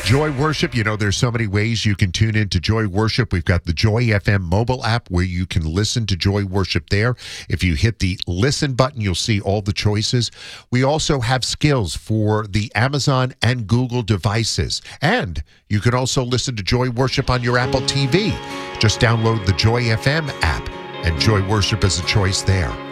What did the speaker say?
Joy Worship, there's so many ways you can tune into Joy Worship. We've got the Joy FM mobile app where you can listen to Joy Worship there. If you hit the listen button, you'll see all the choices. We also have skills for the Amazon and Google devices. And you can also listen to Joy Worship on your Apple TV. Just download the Joy FM app, and Joy Worship is a choice there.